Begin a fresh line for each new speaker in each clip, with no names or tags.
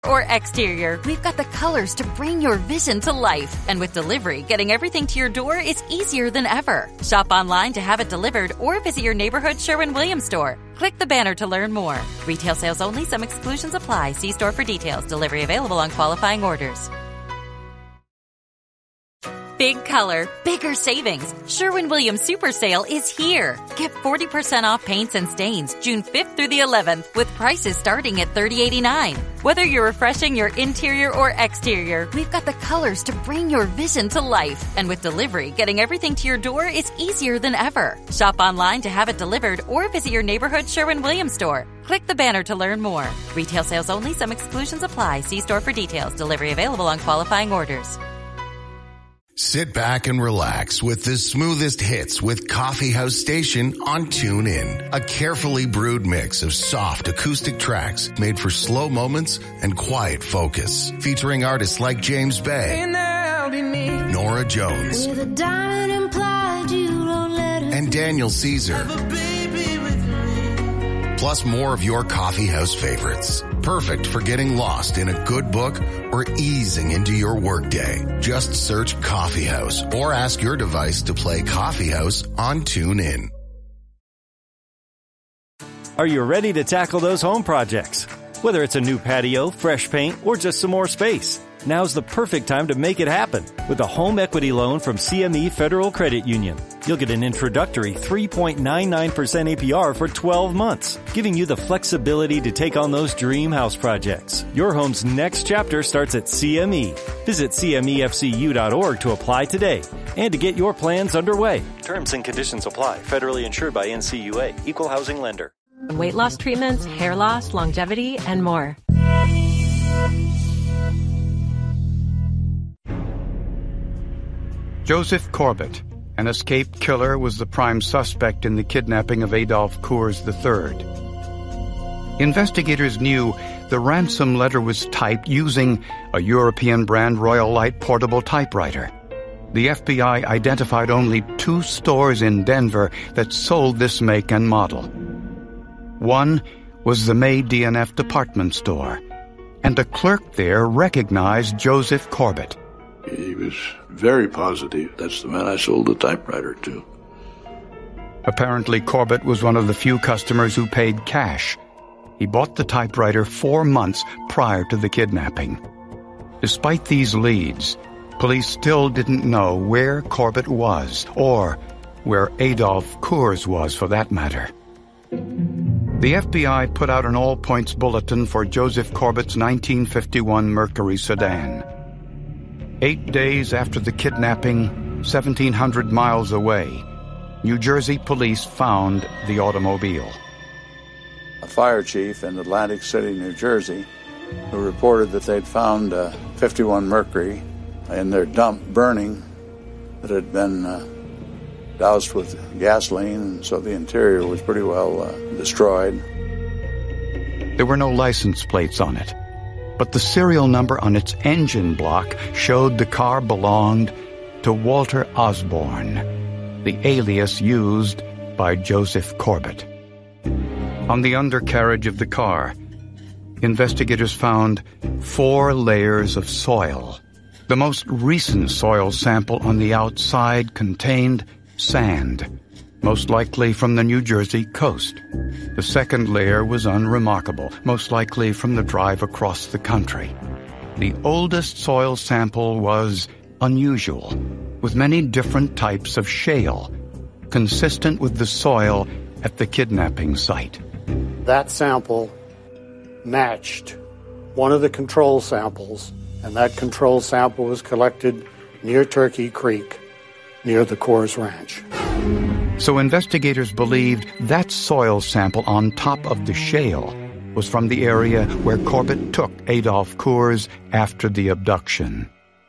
or exterior, we've got the colors to bring your vision to life. And with delivery, getting everything to your door is easier than ever. Shop online to have it delivered or visit your neighborhood Sherwin-Williams store. Click the banner to learn more. Retail sales only. Some exclusions apply. See store for details. Delivery available on qualifying orders. Big color, bigger savings. Sherwin-Williams Super Sale is here. Get 40% off paints and stains June 5th through the 11th with prices starting at $30.89. Whether you're refreshing your interior or exterior, we've got the colors to bring your vision to life. And with delivery, getting everything to your door is easier than ever. Shop online to have it delivered or visit your neighborhood Sherwin-Williams store. Click the banner to learn more. Retail sales only. Some exclusions apply. See store for details. Delivery available on qualifying orders.
Sit back and relax with the smoothest hits with Coffee House Station on TuneIn. A carefully brewed mix of soft acoustic tracks made for slow moments and quiet focus. Featuring artists like James Bay, Nora Jones, and Daniel Caesar. Plus more of your coffee house favorites. Perfect for getting lost in a good book or easing into your workday. Just search Coffee House or ask your device to play Coffee House on TuneIn.
Are you ready to tackle those home projects? Whether it's a new patio, fresh paint, or just some more space, now's the perfect time to make it happen with a home equity loan from CME Federal Credit Union. You'll get an introductory 3.99% APR for 12 months, giving you the flexibility to take on those dream house projects. Your home's next chapter starts at CME. Visit CMEFCU.org to apply today and to get your plans underway. Terms and conditions apply. Federally insured by NCUA. Equal housing lender.
Weight loss treatments, hair loss, longevity, and more.
Joseph Corbett, an escaped killer, was the prime suspect in the kidnapping of Adolf Coors III. Investigators knew the ransom letter was typed using a European brand Royal Light portable typewriter. The FBI identified only 2 stores in Denver that sold this make and model. One was the May D&F department store, and a clerk there recognized Joseph Corbett.
He was very positive. That's the man I sold the typewriter to.
Apparently, Corbett was one of the few customers who paid cash. He bought the typewriter 4 months prior to the kidnapping. Despite these leads, police still didn't know where Corbett was, or where Adolf Coors was, for that matter. The FBI put out an all-points bulletin for Joseph Corbett's 1951 Mercury sedan. 8 days after the kidnapping, 1,700 miles away, New Jersey police found the automobile.
A fire chief in Atlantic City, New Jersey, who reported that they'd found a 51 Mercury in their dump burning, that had been doused with gasoline, and so the interior was pretty well destroyed.
There were no license plates on it, but the serial number on its engine block showed the car belonged to Walter Osborne, the alias used by Joseph Corbett. On the undercarriage of the car, investigators found 4 layers of soil. The most recent soil sample on the outside contained sand, most likely from the New Jersey coast. The second layer was unremarkable, most likely from the drive across the country. The oldest soil sample was unusual, with many different types of shale, consistent with the soil at the kidnapping site.
That sample matched one of the control samples, and that control sample was collected near Turkey Creek, near the Coors Ranch.
So investigators believed that soil sample on top of the shale was from the area where Corbett took Adolf Coors after the abduction.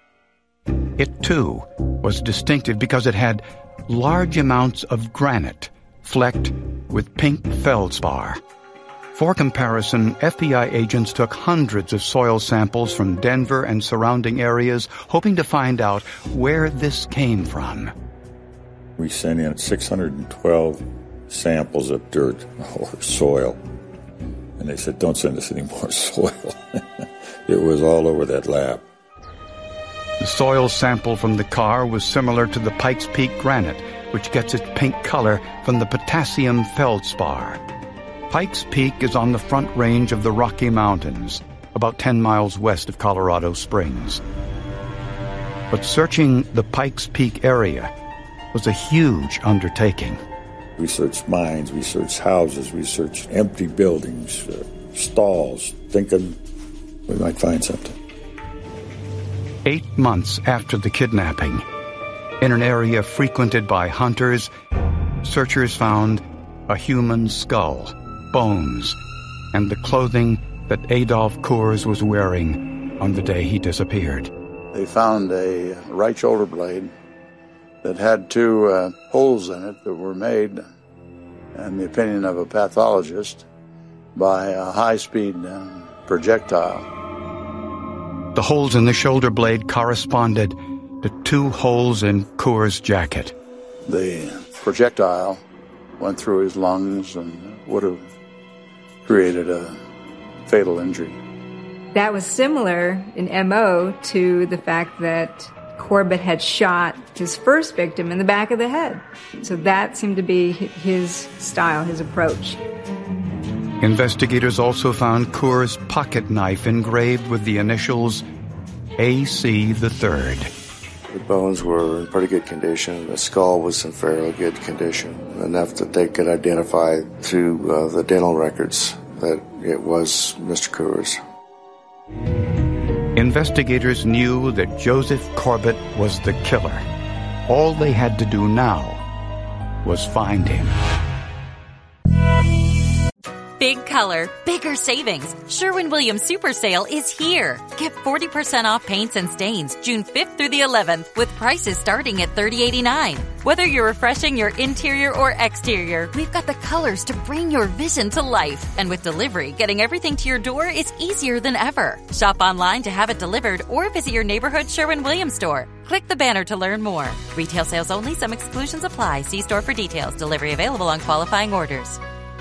It, too, was distinctive because it had large amounts of granite flecked with pink feldspar. For comparison, FBI agents took hundreds of soil samples from Denver and surrounding areas, hoping to find out where this came from.
We sent in 612 samples of dirt or soil. And they said, don't send us any more soil. It was all over that lap.
The soil sample from the car was similar to the Pikes Peak granite, which gets its pink color from the potassium feldspar. Pikes Peak is on the front range of the Rocky Mountains, about 10 miles west of Colorado Springs. But searching the Pikes Peak area was a huge undertaking.
We searched mines, we searched houses, we searched empty buildings, stalls, thinking we might find something.
8 months after the kidnapping, in an area frequented by hunters, searchers found a human skull, bones, and the clothing that Adolph Coors was wearing on the day he disappeared.
They found a right shoulder blade that had 2 holes in it that were made, in the opinion of a pathologist, by a high-speed projectile.
The holes in the shoulder blade corresponded to 2 holes in Coors' jacket.
The projectile went through his lungs and would have created a fatal injury.
That was similar in MO to the fact that Corbett had shot his first victim in the back of the head. So that seemed to be his style, his approach.
Investigators also found Coors' pocket knife engraved with the initials AC the Third.
The bones were in pretty good condition. The skull was in fairly good condition, enough that they could identify through the dental records that it was Mr. Coors.
Investigators knew that Joseph Corbett was the killer. All they had to do now was find him.
Big color, bigger savings. Sherwin-Williams Super Sale is here. Get 40% off paints and stains June 5th through the 11th with prices starting at $30.89. Whether you're refreshing your interior or exterior, we've got the colors to bring your vision to life. And with delivery, getting everything to your door is easier than ever. Shop online to have it delivered or visit your neighborhood Sherwin-Williams store. Click the banner to learn more. Retail sales only. Some exclusions apply. See store for details. Delivery available on qualifying orders.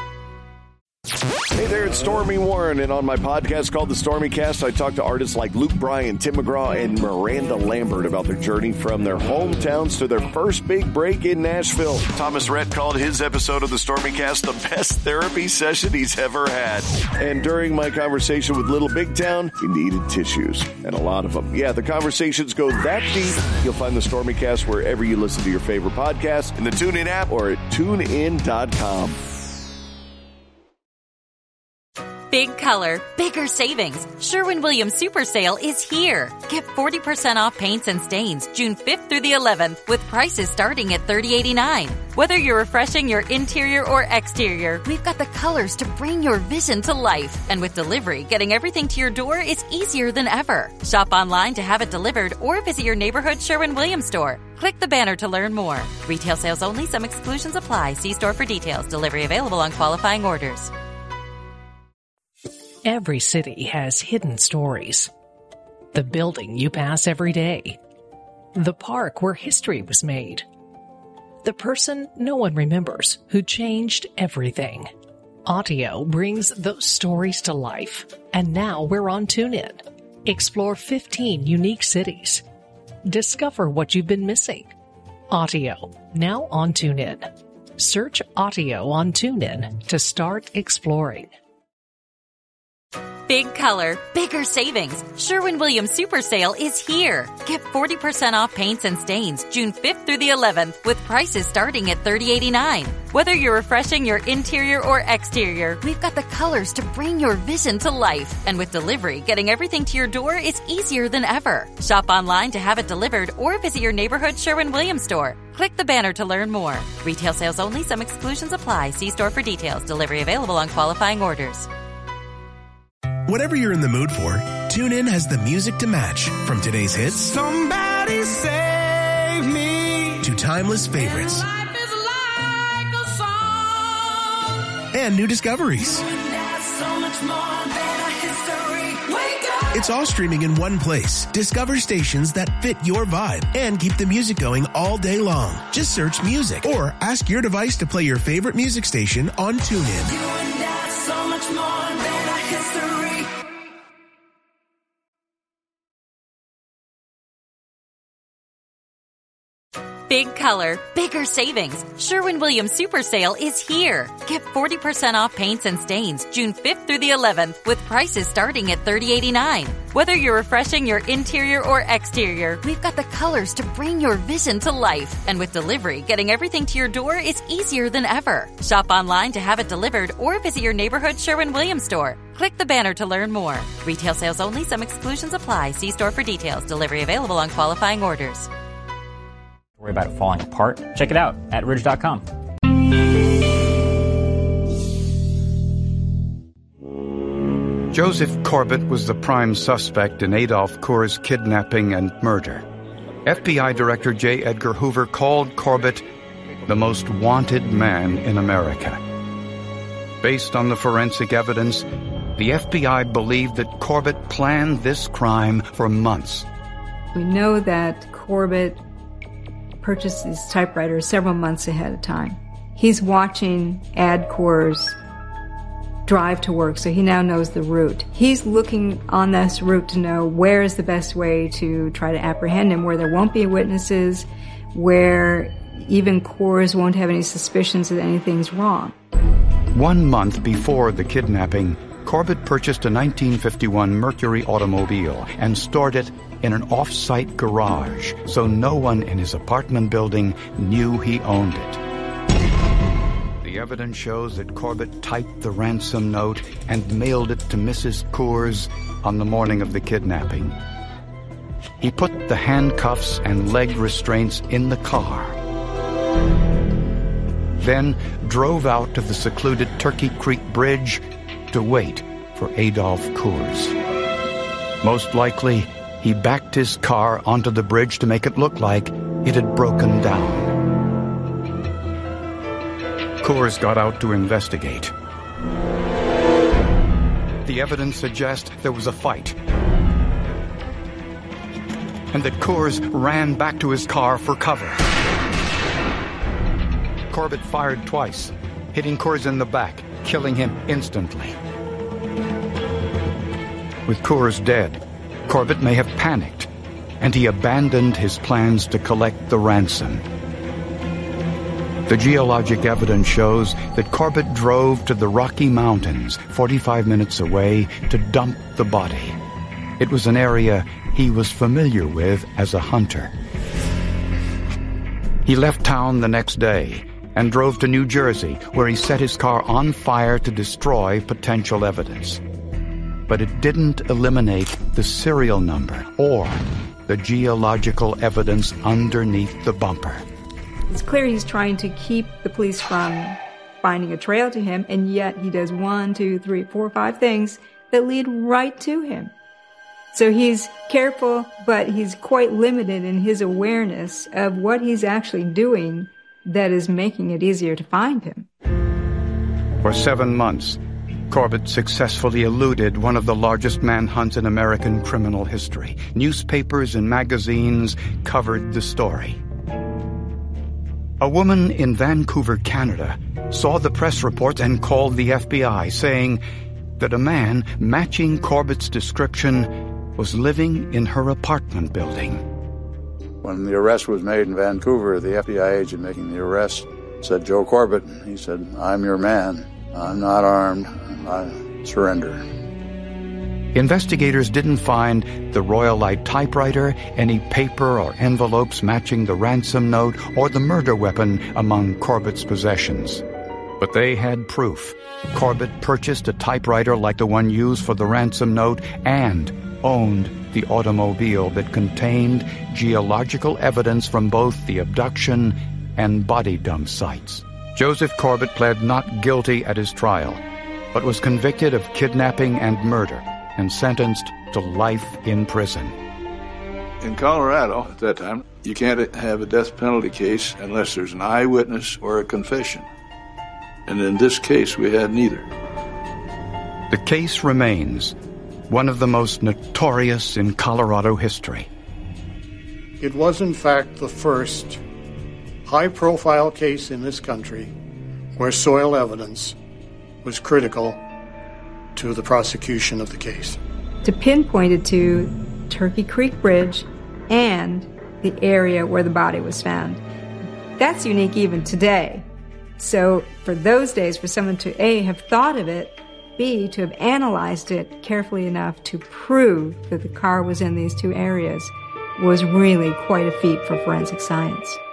Hey there, it's Stormy Warren, and on my podcast called The Stormy Cast, I talk to artists like Luke Bryan, Tim McGraw, and Miranda Lambert about their journey from their hometowns to their first big break in Nashville. Thomas Rhett called his episode of The Stormy Cast the best therapy session he's ever had. And during my conversation with Little Big Town, we needed tissues, and a lot of them. Yeah, the conversations go that deep. You'll find The Stormy Cast wherever you listen to your favorite podcasts, in the TuneIn app or at TuneIn.com.
Big color, bigger savings. Sherwin-Williams Super Sale is here. Get 40% off paints and stains June 5th through the 11th with prices starting at $30.89. Whether you're refreshing your interior or exterior, we've got the colors to bring your vision to life. And with delivery, getting everything to your door is easier than ever. Shop online to have it delivered or visit your neighborhood Sherwin-Williams store. Click the banner to learn more. Retail sales only. Some exclusions apply. See store for details. Delivery available on qualifying orders.
Every city has hidden stories. The building you pass every day. The park where history was made. The person no one remembers who changed everything. Audio brings those stories to life. And now we're on TuneIn. Explore 15 unique cities. Discover what you've been missing. Audio, now on TuneIn. Search Audio on TuneIn to start exploring.
Big color, bigger savings. Sherwin-Williams Super Sale is here. Get 40% off paints and stains June 5th through the 11th with prices starting at $30.89. Whether you're refreshing your interior or exterior, we've got the colors to bring your vision to life. And with delivery, getting everything to your door is easier than ever. Shop online to have it delivered or visit your neighborhood Sherwin-Williams store. Click the banner to learn more. Retail sales only. Some exclusions apply. See store for details. Delivery available on qualifying orders.
Whatever you're in the mood for, TuneIn has the music to match. From today's hits, Somebody Save Me, to timeless favorites. And life is like a song. And new discoveries. So much more than a history. Wake up. It's all streaming in one place. Discover stations that fit your vibe and keep the music going all day long. Just search music or ask your device to play your favorite music station on TuneIn. You and I, so much more than a history.
Big color, bigger savings. Sherwin-Williams Super Sale is here. Get 40% off paints and stains June 5th through the 11th with prices starting at $30.89. Whether you're refreshing your interior or exterior, we've got the colors to bring your vision to life. And with delivery, getting everything to your door is easier than ever. Shop online to have it delivered or visit your neighborhood Sherwin-Williams store. Click the banner to learn more. Retail sales only. Some exclusions apply. See store for details. Delivery available on qualifying orders.
Worry about it falling apart? Check it out at Ridge.com.
Joseph Corbett was the prime suspect in Adolph Coor's kidnapping and murder. FBI Director J. Edgar Hoover called Corbett the most wanted man in America. Based on the forensic evidence, the FBI believed that Corbett planned this crime for months.
We know that Corbett purchased his typewriter several months ahead of time. He's watching Ad Coor's drive to work, so he now knows the route. He's looking on this route to know where is the best way to try to apprehend him, where there won't be witnesses, where even Coors won't have any suspicions that anything's wrong.
1 month before the kidnapping, Corbett purchased a 1951 Mercury automobile and stored it in an off-site garage so no one in his apartment building knew he owned it. The evidence shows that Corbett typed the ransom note and mailed it to Mrs. Coors on the morning of the kidnapping. He put the handcuffs and leg restraints in the car, then drove out to the secluded Turkey Creek Bridge to wait for Adolph Coors. Most likely, he backed his car onto the bridge to make it look like it had broken down. Coors got out to investigate. The evidence suggests there was a fight, and that Coors ran back to his car for cover. Corbett fired twice, hitting Coors in the back, killing him instantly. With Coors dead, Corbett may have panicked, and he abandoned his plans to collect the ransom. The geologic evidence shows that Corbett drove to the Rocky Mountains, 45 minutes away, to dump the body. It was an area he was familiar with as a hunter. He left town the next day and drove to New Jersey, where he set his car on fire to destroy potential evidence. But it didn't eliminate the serial number or the geological evidence underneath the bumper.
It's clear he's trying to keep the police from finding a trail to him, and yet he does 1, 2, 3, 4, 5 things that lead right to him. So he's careful, but he's quite limited in his awareness of what he's actually doing that is making it easier to find him.
For 7 months, Corbett successfully eluded one of the largest manhunts in American criminal history. Newspapers and magazines covered the story. A woman in Vancouver, Canada, saw the press reports and called the FBI, saying that a man matching Corbett's description was living in her apartment building.
When the arrest was made in Vancouver, the FBI agent making the arrest said, "Joe Corbett." He said, "I'm your man. I'm not armed. I surrender."
Investigators didn't find the Royalite typewriter, any paper or envelopes matching the ransom note, or the murder weapon among Corbett's possessions. But they had proof. Corbett purchased a typewriter like the one used for the ransom note and owned the automobile that contained geological evidence from both the abduction and body dump sites. Joseph Corbett pled not guilty at his trial, but was convicted of kidnapping and murder and sentenced to life in prison.
In Colorado, at that time, you can't have a death penalty case unless there's an eyewitness or a confession. And in this case, we had neither.
The case remains one of the most notorious in Colorado history.
It was, in fact, the first high-profile case in this country where soil evidence was critical to the prosecution of the case.
To pinpoint it to Turkey Creek Bridge and the area where the body was found. That's unique even today. So for those days, for someone to A, have thought of it, B, to have analyzed it carefully enough to prove that the car was in these two areas was really quite a feat for forensic science.